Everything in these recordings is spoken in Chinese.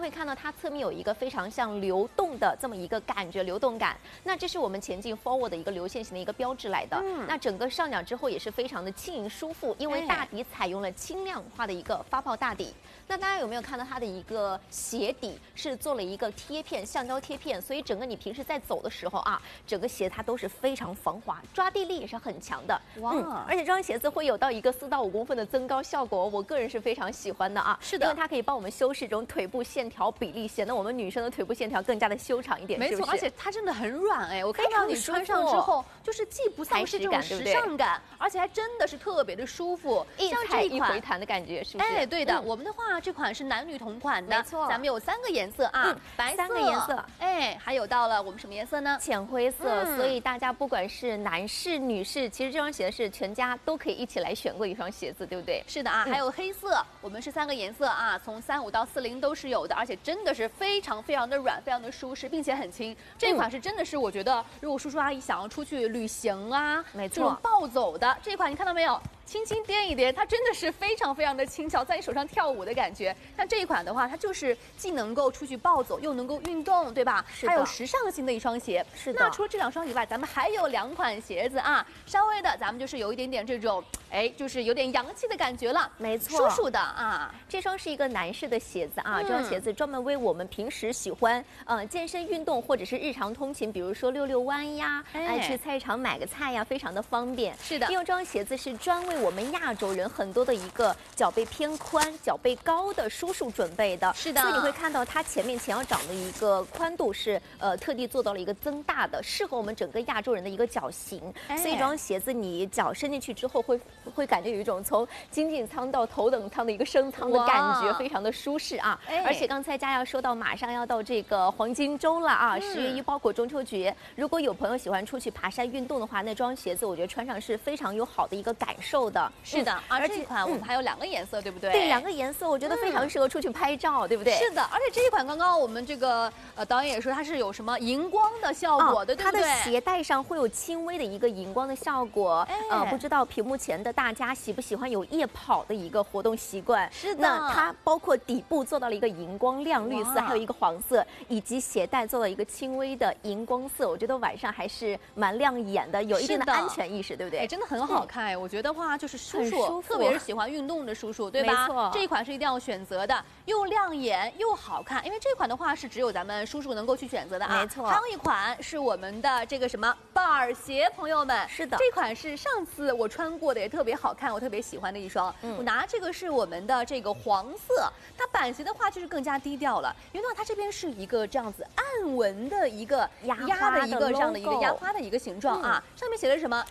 会看到它侧面有一个非常像流动的这么一个感觉，流动感。那这是我们前进 forward 的一个流线型的一个标志来的。那整个上脚之后也是非常的轻盈舒服，因为大底采用了轻量化的一个发泡大底。那大家有没有看到它的一个鞋底是做了一个贴片，橡胶贴片，所以整个你平时在走的时候啊，整个鞋它都是非常防滑，抓地力也是很强的。哇！而且这双鞋子会有到一个4到5公分的增高效果，我个人是非常喜欢的啊。是的，因为它可以帮我们修饰这种腿部线条比例，显得我们女生的腿部线条更加的修长一点。 没错，而且它真的很软哎，我看到你穿上之后，就是既不丧失这种时尚感，而且还真的是特别的舒服， 一踩一回弹的感觉，是不是？ 哎，对的，我们的话这款是男女同款的，没错，咱们有3个颜色啊，白色，3个颜色，哎，还有到了我们什么颜色呢？ 浅灰色，所以大家不管是男士、女士，其实这双鞋是全家都可以一起来选购一双鞋子，对不对？ 是的啊，还有黑色，我们是3个颜色啊，从35到40都是有的，而且真的是非常的软，非常的舒适，并且很轻。这款是真的是我觉得，如果叔叔阿姨想要出去旅行啊，没错，这种暴走的这款，你看到没有？轻轻掂一掂，它真的是非常的轻巧，在你手上跳舞的感觉。像这一款的话，它就是既能够出去暴走，又能够运动，对吧？还有时尚性的一双鞋。是的。那除了这2双以外，咱们还有2款鞋子啊，稍微的咱们就是有一点点这种，哎，就是有点洋气的感觉了。没错，舒舒的啊。 这双是一个男士的鞋子啊，这双鞋子专门为我们平时喜欢健身运动或者是日常通勤，比如说遛遛弯呀，去菜场买个菜呀，非常的方便。是的，因为这双鞋子是专为我们亚洲人很多的一个脚背偏宽、脚背高的叔叔准备的。是的，所以你会看到它前腰掌的一个宽度是特地做到了一个增大的，适合我们整个亚洲人的一个脚型。所以这双鞋子你脚伸进去之后会感觉有一种从经济舱到头等舱的一个升舱的感觉，非常的舒适啊。而且刚才佳瑶说到马上要到这个黄金周了啊，10月1包括中秋节，如果有朋友喜欢出去爬山运动的话，那双鞋子我觉得穿上是非常有好的一个感受的。 是的，而这款我们还有2个颜色，对不对？ 对，2个颜色，我觉得非常适合出去拍照，对不对？ 是的，而且这一款刚刚我们这个导演也说它是有什么荧光的效果的，对不对？ 它的鞋带上会有轻微的一个荧光的效果。不知道屏幕前的大家喜不喜欢有夜跑的一个活动习惯？是的，那它包括底部做到了一个荧光亮绿色，还有一个黄色，以及鞋带做了一个轻微的荧光色，我觉得晚上还是蛮亮眼的，有一定的安全意识，对不对？ 哎，真的很好看哎，我觉得话就是叔叔，特别是喜欢运动的叔叔，对吧？没错，这一款是一定要选择的，又亮眼又好看。因为这款的话是只有咱们叔叔能够去选择的啊。没错，还有一款是我们的这个什么板鞋，朋友们。是的，这款是上次我穿过的，也特别好看，我特别喜欢的一双。我拿这个是我们的这个黄色，它板鞋的话就是更加低调了，因为它这边是一个这样子暗纹的一个压的一个这样的一个压花的一个形状啊，上面写的什么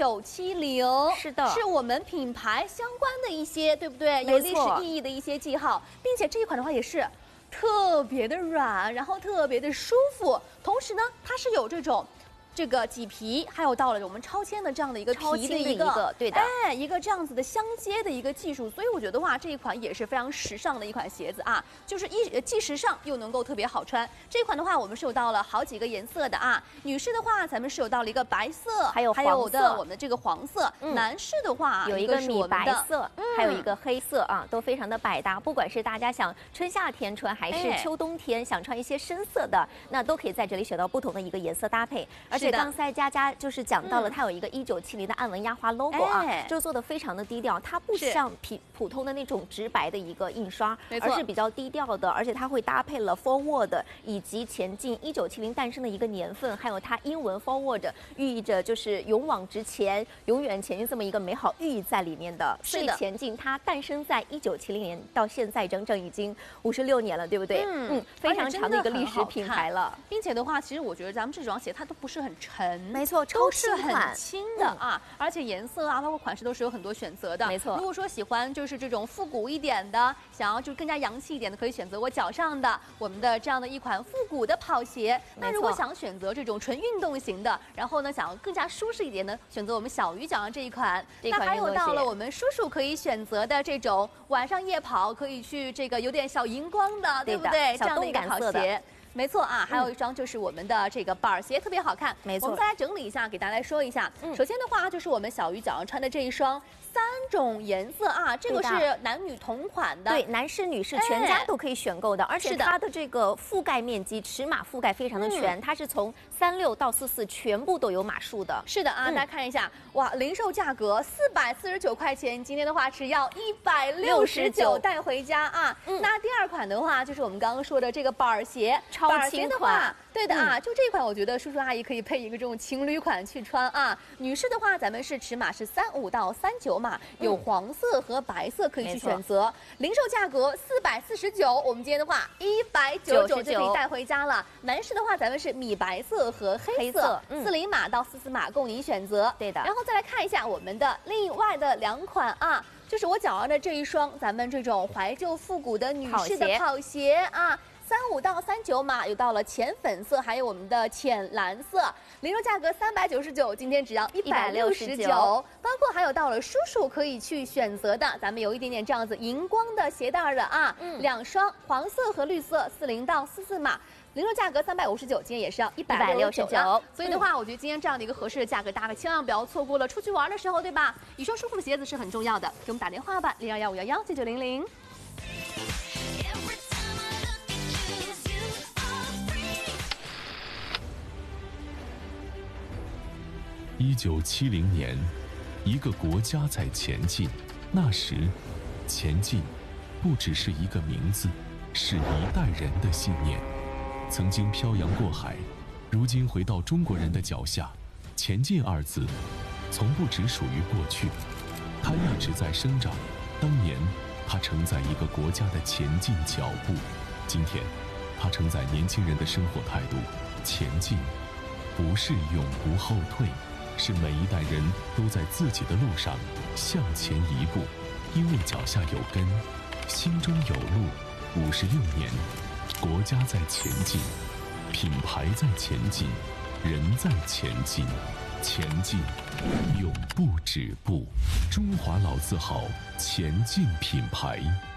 1970，是的，是我们品牌相关的一些，对不对？有历史意义的一些记号，并且这一款的话也是特别的软，然后特别的舒服，同时呢，它是有这个麂皮，还有到了我们超纤的这样的一个皮的一个，对的，哎，一个这样子的相接的一个技术，所以我觉得话这一款也是非常时尚的一款鞋子啊，就是既时尚又能够特别好穿。这款的话，我们是有到了好几个颜色的啊，女士的话，咱们是有到了一个白色，还有的我们的这个黄色，男士的话有一个米白色，还有一个黑色啊，都非常的百搭，不管是大家想春夏天穿，还是秋冬天想穿一些深色的，那都可以在这里选到不同的一个颜色搭配，而且刚才佳佳就是讲到了，它有一个1970的暗纹压花 logo 啊，就做的非常的低调，它不像普通的那种直白的一个印刷，而是比较低调的，而且它会搭配了 forward 以及前进1970诞生的一个年份，还有它英文 forward 寓意着就是勇往直前、永远前进这么一个美好寓意在里面的。所以前进它诞生在1970年，到现在整整已经56年了，对不对？非常长的一个历史品牌了， 并且的话，其实我觉得咱们这双鞋它都不是很沉。 没错， 都是很轻的啊，而且颜色啊，包括款式都是有很多选择的。没错，如果说喜欢就是这种复古一点的，想要就更加洋气一点的，可以选择我脚上的我们的这样的一款复古的跑鞋。那如果想选择这种纯运动型的，然后呢想要更加舒适一点的，选择我们小鱼脚上这一款。那还有到了我们叔叔可以选择的这种晚上夜跑可以去这个有点小荧光的，对不对？这样的一个跑鞋。 没错啊，还有一双就是我们的这个板鞋，特别好看。 没错， 我们再来整理一下，给大家来说一下。首先的话，就是我们小鱼脚上穿的这一双。3种颜色啊，这个是男女同款的， 对，男士、女士全家都可以选购的，而且它的这个覆盖面积、尺码覆盖非常的全，它是从36到44全部都有码数的。 是的啊，大家看一下，哇，零售价格449块钱，今天的话只要169带回家啊。那第2款的话，就是我们刚刚说的这个板鞋， 超轻款。 对的啊，就这款，我觉得叔叔阿姨可以配一个这种情侣款去穿啊。女士的话，咱们是尺码是35到39码，有黄色和白色可以去选择。零售价格449，我们今天的话199就可以带回家了。男士的话，咱们是米白色和黑色，40码到44码供您选择。 对的。 然后再来看一下我们的另外的2款啊，就是我脚上的这一双，咱们这种怀旧复古的女士的跑鞋啊。35到39码，有到了浅粉色，还有我们的浅蓝色，零售价格399，今天只要169。包括还有到了叔叔可以去选择的，咱们有一点点这样子荧光的鞋带的啊，2双黄色和绿色，40到44码。零售价格359，今天也是要169。所以的话，我觉得今天这样的一个合适的价格，大家千万不要错过了。出去玩的时候，对吧？一双舒服的鞋子是很重要的。给我们打电话吧，0215119900。 1970年，一个国家在前进。那时，前进不只是一个名字，是一代人的信念。曾经漂洋过海，如今回到中国人的脚下。前进2字，从不只属于过去，它一直在生长。当年，它承载一个国家的前进脚步；今天，它承载年轻人的生活态度。前进，不是永不后退。是每一代人都在自己的路上向前一步，因为脚下有根，心中有路。56年，国家在前进，品牌在前进，人在前进，前进永不止步。中华老字号前进品牌。